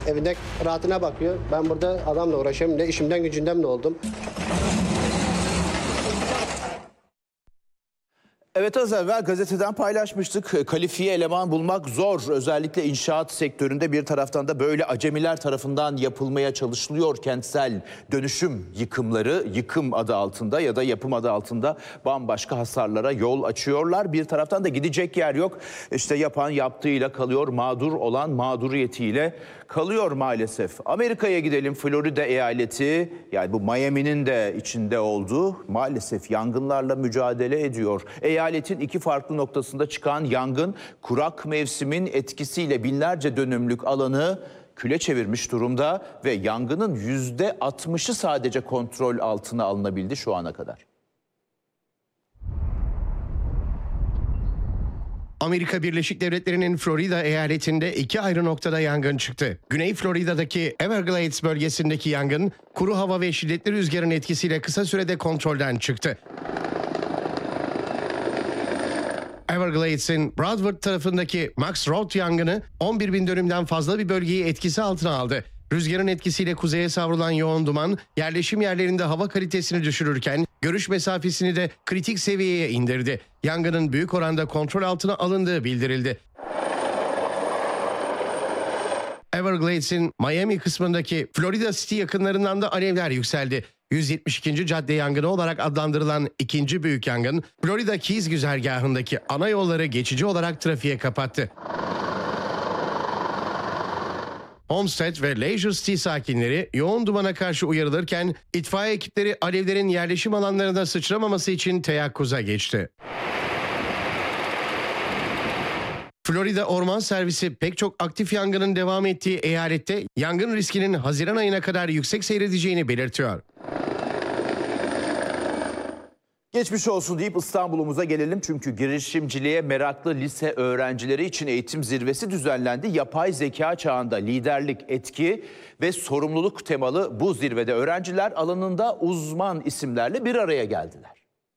Evinde rahatına bakıyor. Ben burada adamla uğraşıyorum. Ne işimden gücünden ne oldum. Evet, az evvel gazeteden paylaşmıştık. Kalifiye eleman bulmak zor. Özellikle inşaat sektöründe bir taraftan da böyle acemiler tarafından yapılmaya çalışılıyor. Kentsel dönüşüm yıkımları, yıkım adı altında ya da yapım adı altında bambaşka hasarlara yol açıyorlar. Bir taraftan da gidecek yer yok. İşte yapan yaptığıyla kalıyor, mağdur olan mağduriyetiyle kalıyor maalesef. Amerika'ya gidelim. Florida eyaleti, yani bu Miami'nin de içinde olduğu, maalesef yangınlarla mücadele ediyor. Eyaletin iki farklı noktasında çıkan yangın kurak mevsimin etkisiyle binlerce dönümlük alanı küle çevirmiş durumda ve yangının %60'ı sadece kontrol altına alınabildi şu ana kadar. Amerika Birleşik Devletleri'nin Florida eyaletinde iki ayrı noktada yangın çıktı. Güney Florida'daki Everglades bölgesindeki yangın, kuru hava ve şiddetli rüzgarın etkisiyle kısa sürede kontrolden çıktı. Everglades'in Broward tarafındaki Max Road yangını 11 bin dönümden fazla bir bölgeyi etkisi altına aldı. Rüzgarın etkisiyle kuzeye savrulan yoğun duman yerleşim yerlerinde hava kalitesini düşürürken görüş mesafesini de kritik seviyeye indirdi. Yangının büyük oranda kontrol altına alındığı bildirildi. Everglades'in Miami kısmındaki Florida City yakınlarından da alevler yükseldi. 172. cadde yangını olarak adlandırılan ikinci büyük yangın, Florida Keys güzergahındaki ana yolları geçici olarak trafiğe kapattı. Homestead ve Leisure City sakinleri yoğun dumana karşı uyarılırken itfaiye ekipleri alevlerin yerleşim alanlarına sıçramaması için teyakkuza geçti. Florida Orman Servisi pek çok aktif yangının devam ettiği eyalette yangın riskinin Haziran ayına kadar yüksek seyredeceğini belirtiyor. Geçmiş olsun deyip İstanbul'umuza gelelim çünkü girişimciliğe meraklı lise öğrencileri için eğitim zirvesi düzenlendi. Yapay zeka çağında liderlik, etki ve sorumluluk temalı bu zirvede öğrenciler alanında uzman isimlerle bir araya geldiler.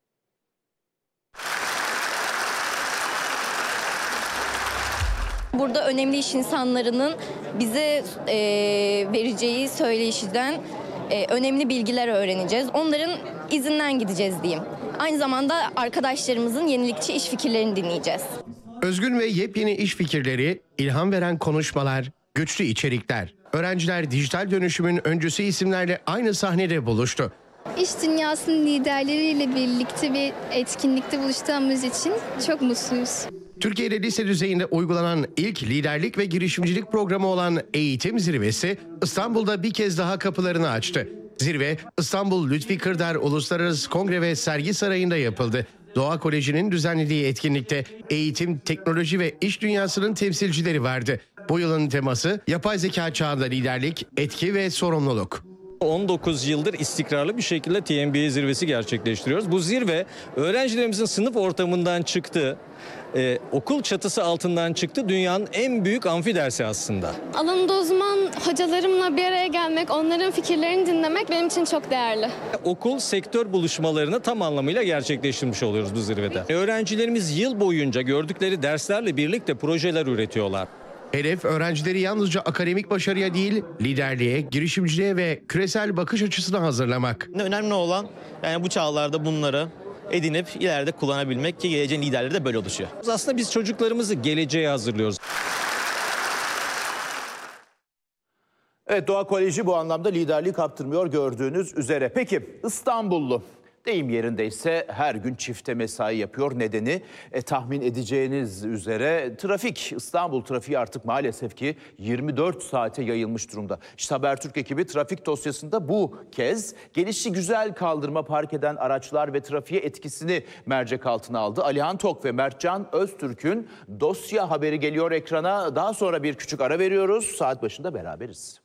Burada önemli iş insanlarının bize vereceği söyleyişiden önemli bilgiler öğreneceğiz. Onların izinden gideceğiz diyeyim. Aynı zamanda arkadaşlarımızın yenilikçi iş fikirlerini dinleyeceğiz. Özgün ve yepyeni iş fikirleri, ilham veren konuşmalar, güçlü içerikler. Öğrenciler dijital dönüşümün öncüsü isimlerle aynı sahnede buluştu. İş dünyasının liderleriyle birlikte bir etkinlikte buluştuğumuz için çok mutluyuz. Türkiye'de lise düzeyinde uygulanan ilk liderlik ve girişimcilik programı olan Eğitim Zirvesi İstanbul'da bir kez daha kapılarını açtı. Zirve İstanbul Lütfi Kırdar Uluslararası Kongre ve Sergi Sarayı'nda yapıldı. Doğa Koleji'nin düzenlediği etkinlikte eğitim, teknoloji ve iş dünyasının temsilcileri vardı. Bu yılın teması yapay zeka çağında liderlik, etki ve sorumluluk. 19 yıldır istikrarlı bir şekilde TMBA zirvesi gerçekleştiriyoruz. Bu zirve öğrencilerimizin sınıf ortamından çıktı, okul çatısı altından çıktı. Dünyanın en büyük amfi dersi aslında. Alanında uzman hocalarımla bir araya gelmek, onların fikirlerini dinlemek benim için çok değerli. Okul sektör buluşmalarını tam anlamıyla gerçekleştirmiş oluyoruz bu zirvede. Öğrencilerimiz yıl boyunca gördükleri derslerle birlikte projeler üretiyorlar. Hedef öğrencileri yalnızca akademik başarıya değil, liderliğe, girişimciliğe ve küresel bakış açısına hazırlamak. Önemli olan yani bu çağlarda bunları edinip ileride kullanabilmek ki geleceğin liderleri de böyle oluşuyor. Aslında biz çocuklarımızı geleceğe hazırlıyoruz. Evet, Doğa Koleji bu anlamda liderliği kaptırmıyor gördüğünüz üzere. Peki İstanbullu, deyim yerindeyse her gün çifte mesai yapıyor. Nedeni tahmin edeceğiniz üzere trafik. İstanbul trafiği artık maalesef ki 24 saate yayılmış durumda. İşte Habertürk ekibi trafik dosyasında bu kez gelişigüzel kaldırıma park eden araçlar ve trafiğe etkisini mercek altına aldı. Alihan Tok ve Mertcan Öztürk'ün dosya haberi geliyor ekrana. Daha sonra bir küçük ara veriyoruz. Saat başında beraberiz.